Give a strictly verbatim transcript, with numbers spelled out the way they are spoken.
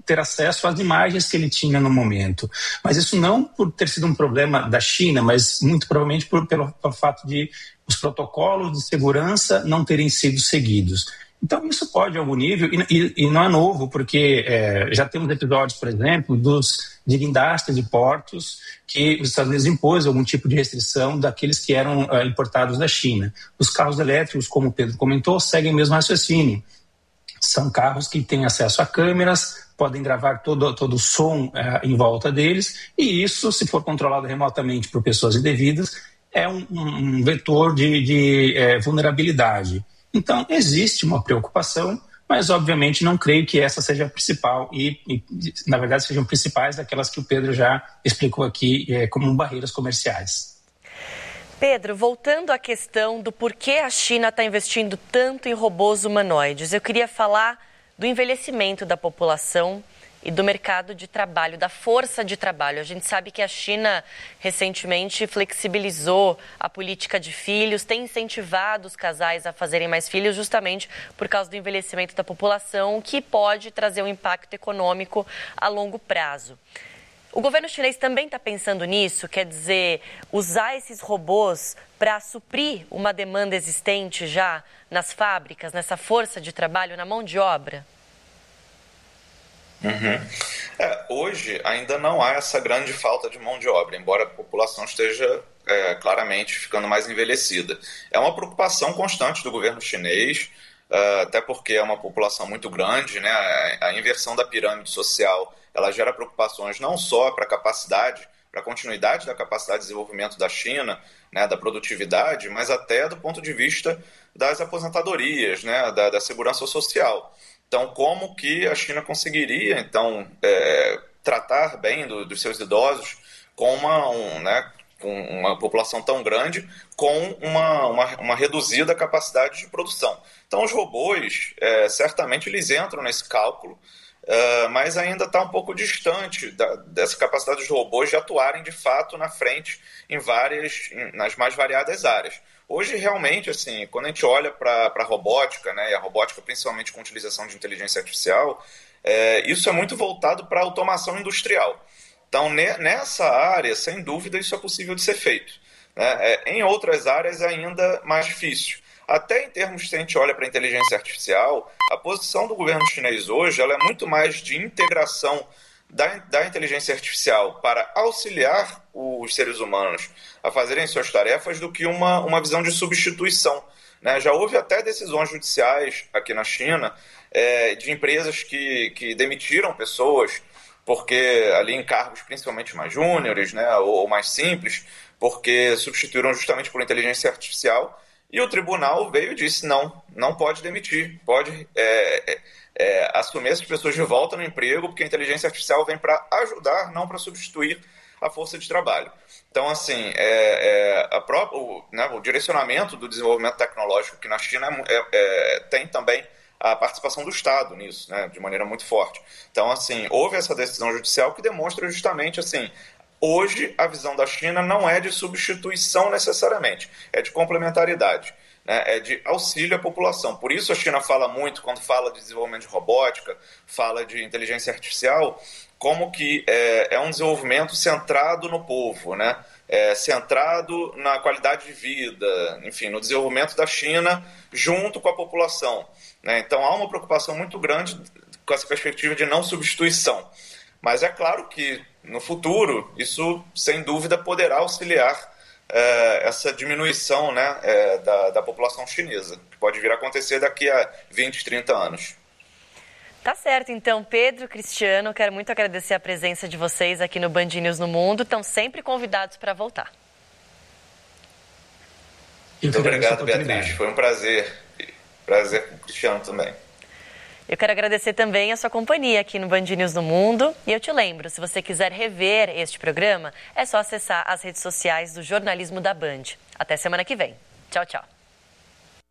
ter acesso às imagens que ele tinha no momento. Mas isso não por ter sido um problema da China, mas muito provavelmente por, pelo, pelo fato de os protocolos de segurança não terem sido seguidos. Então, isso pode, a algum nível, e, e, e não é novo, porque é, já temos episódios, por exemplo, dos, de guindastes de portos que os Estados Unidos impôs algum tipo de restrição daqueles que eram é, importados da China. Os carros elétricos, como o Pedro comentou, seguem o mesmo raciocínio. São carros que têm acesso a câmeras, podem gravar todo, todo o som é, em volta deles, e isso, se for controlado remotamente por pessoas indevidas, é um, um vetor de, de é, vulnerabilidade. Então, existe uma preocupação, mas, obviamente, não creio que essa seja a principal e, e na verdade, sejam principais aquelas que o Pedro já explicou aqui é, como barreiras comerciais. Pedro, voltando à questão do porquê a China está investindo tanto em robôs humanoides, eu queria falar do envelhecimento da população e do mercado de trabalho, da força de trabalho. A gente sabe que a China recentemente flexibilizou a política de filhos, tem incentivado os casais a fazerem mais filhos justamente por causa do envelhecimento da população, que pode trazer um impacto econômico a longo prazo. O governo chinês também está pensando nisso, quer dizer, usar esses robôs para suprir uma demanda existente já nas fábricas, nessa força de trabalho, na mão de obra? Uhum. É, hoje ainda não há essa grande falta de mão de obra, embora a população esteja é, claramente ficando mais envelhecida. É uma preocupação constante do governo chinês, uh, até porque é uma população muito grande, né? A, a inversão da pirâmide social ela gera preocupações não só para a capacidade, para a continuidade da capacidade de desenvolvimento da China, né, da produtividade, mas até do ponto de vista das aposentadorias, né, da, da segurança social. Então, como que a China conseguiria, então, é, tratar bem do, dos seus idosos com uma, um, né, com uma população tão grande, com uma, uma, uma reduzida capacidade de produção? Então, os robôs, é, certamente, eles entram nesse cálculo, é, mas ainda está um pouco distante da, dessa capacidade dos robôs de atuarem, de fato, na frente em várias, nas mais variadas áreas. Hoje, realmente, assim, quando a gente olha para a robótica, né, e a robótica principalmente com utilização de inteligência artificial, é, isso é muito voltado para a automação industrial. Então, ne, nessa área, sem dúvida, isso é possível de ser feito, né? É, em outras áreas, é ainda mais difícil. Até em termos, se a gente olha para a inteligência artificial, a posição do governo chinês hoje ela é muito mais de integração Da, da inteligência artificial para auxiliar os seres humanos a fazerem suas tarefas do que uma, uma visão de substituição, né? Já houve até decisões judiciais aqui na China é, de empresas que, que demitiram pessoas porque ali em cargos principalmente mais júniores, né, ou, ou mais simples, porque substituíram justamente por inteligência artificial, e o tribunal veio e disse não, não pode demitir, pode é, é, É, assumir essas pessoas de volta no emprego, porque a inteligência artificial vem para ajudar, não para substituir a força de trabalho. Então, assim, é, é, a própria, o, né, o direcionamento do desenvolvimento tecnológico aqui na China é, é, tem também a participação do Estado nisso, né, de maneira muito forte. Então, assim, houve essa decisão judicial que demonstra justamente, assim, hoje a visão da China não é de substituição necessariamente, é de complementaridade. É de auxílio à população. Por isso a China fala muito, quando fala de desenvolvimento de robótica, fala de inteligência artificial, como que é, é um desenvolvimento centrado no povo, né? É, centrado na qualidade de vida, enfim, no desenvolvimento da China junto com a população, né? Então há uma preocupação muito grande com essa perspectiva de não substituição. Mas é claro que no futuro isso, sem dúvida, poderá auxiliar É, essa diminuição, né, é, da, da população chinesa, que pode vir a acontecer daqui a vinte, trinta anos. Tá certo, então, Pedro, Cristiano, quero muito agradecer a presença de vocês aqui no Band News no Mundo, estão sempre convidados para voltar. Muito obrigado, Beatriz, foi um prazer, prazer com o Cristiano também. Eu quero agradecer também a sua companhia aqui no Band News no Mundo. E eu te lembro, se você quiser rever este programa, é só acessar as redes sociais do Jornalismo da Band. Até semana que vem. Tchau, tchau.